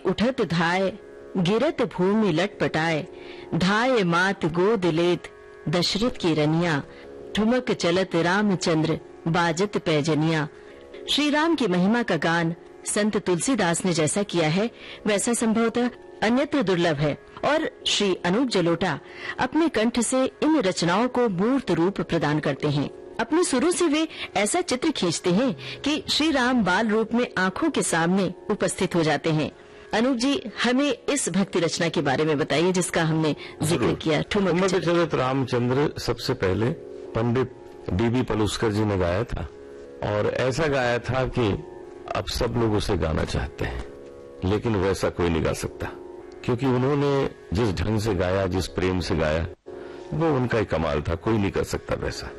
उठत धाय, गिरत भूमि लटपटाए, धाय मात गोद लेत दशरथ की रनिया, ठुमक चलत रामचंद्र बाजत पैजनिया। श्री राम की महिमा का गान संत तुलसीदास ने जैसा किया है वैसा संभवतः अन्यत्र दुर्लभ है, और श्री अनूप जलोटा अपने कंठ से इन रचनाओं को मूर्त रूप प्रदान करते हैं। अपने सुरों से वे ऐसा चित्र खींचते हैं कि श्री राम बाल रूप में आंखों के सामने उपस्थित हो जाते हैं। अनूप जी, हमें इस भक्ति रचना के बारे में बताइए जिसका हमने जिक्र किया। ठुमक चलत रामचंद्र सबसे पहले पंडित बीबी पलुस्कर जी ने गाया था, और ऐसा गाया था कि अब सब लोग उसे गाना चाहते हैं, लेकिन वैसा कोई नहीं गा सकता, क्योंकि उन्होंने जिस ढंग से गाया, जिस प्रेम से गाया, वो उनका ही कमाल था, कोई नहीं कर सकता वैसा।